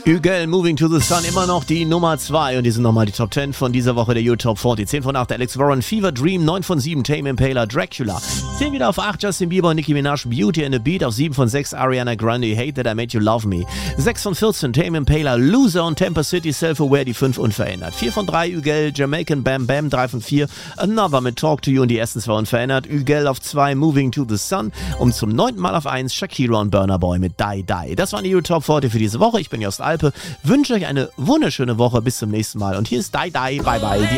Hügel, Moving to the Sun, immer noch die Nummer 2 und die sind nochmal die Top 10 von dieser Woche der U-Top 40. 10 von 8 Alex Warren, Fever Dream, 9 von 7 Tame Impala, Dracula. 10 wieder auf 8 Justin Bieber und Nicki Minaj, Beauty and the Beat. Auf 7 von 6 Ariana Grande, Hate That I Made You Love Me. 6 von 14 Tame Impala, Loser und Temper City, Self-Aware, die 5 unverändert. 4 von 3 Hügel, Jamaican Bam Bam, 3 von 4 Another mit Talk to You und die ersten 2 unverändert. Hügel auf 2 Moving to the Sun und zum 9. Mal auf 1 Shakira und Burna Boy mit Die Die. Das waren die U-Top 40 für diese Woche. Ich bin Jost Alpe, wünsche euch eine wunderschöne Woche. Bis zum nächsten Mal. Und hier ist Die Die. Bye bye.